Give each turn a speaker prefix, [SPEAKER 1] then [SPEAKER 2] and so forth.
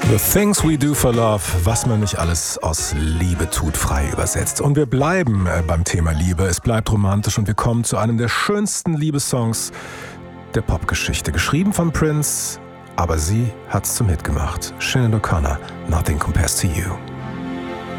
[SPEAKER 1] The Things We Do for Love, was man nicht alles aus Liebe tut, frei übersetzt. Und wir bleiben beim Thema Liebe. Es bleibt romantisch und wir kommen zu einem der schönsten Liebessongs der Popgeschichte. Geschrieben von Prince, aber sie hat's zum Hit gemacht. Sinead O'Connor, Nothing Compares to You.